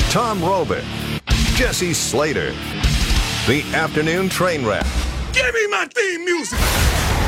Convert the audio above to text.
Tom Roebuck, Jesse Slater, the Afternoon Train Wreck. Give me my theme music!